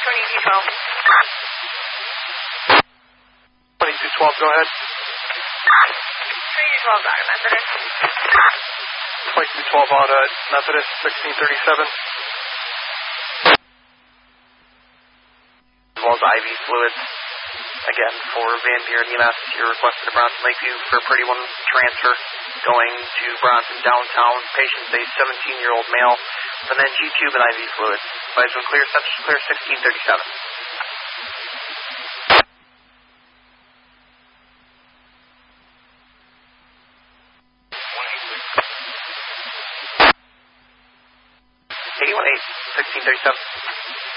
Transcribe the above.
2212, go ahead. 2212, Dr. Methodist. 2212 on Methodist, 1637. As well as IV fluids. Again, for Van Buren EMS, you're requested to Bronson Lakeview for a Pretty One transfer. Going to Bronson downtown. Patient's a 17-year-old male with an NG tube and IV fluids. Advise when clear, sepsis clear, 1637. Eight 1637.